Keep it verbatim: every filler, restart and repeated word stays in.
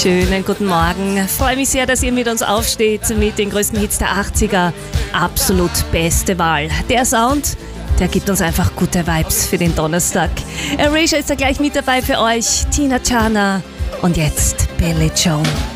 Schönen guten Morgen. Freue mich sehr, dass ihr mit uns aufsteht mit den größten Hits der achtziger. Absolut beste Wahl. Der Sound, der gibt uns einfach gute Vibes für den Donnerstag. Erasure ist da gleich mit dabei für euch. Tina Turner und jetzt Billy Joel.